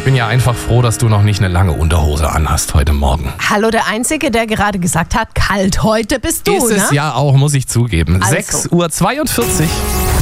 bin ja einfach froh, dass du noch nicht eine lange Unterhose anhast heute Morgen. Hallo, der Einzige, der gerade gesagt hat, kalt heute bist du, Ist ne? es ja auch, muss ich zugeben. Also. 6:42 Uhr.